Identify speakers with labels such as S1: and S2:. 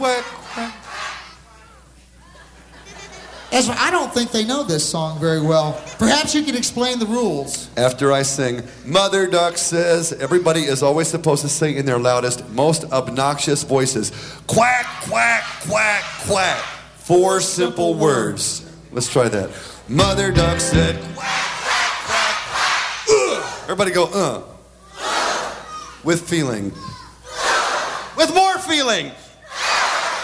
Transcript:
S1: quack, quack.
S2: Ezra, I don't think they know this song very well. Perhaps you could explain the rules.
S1: After I sing, Mother Duck says, everybody is always supposed to sing in their loudest, most obnoxious voices. Quack, quack, quack, quack. 4 simple words. Let's try that. Mother Duck said, quack, quack, quack, quack. Everybody go, With feeling.
S3: With more feeling.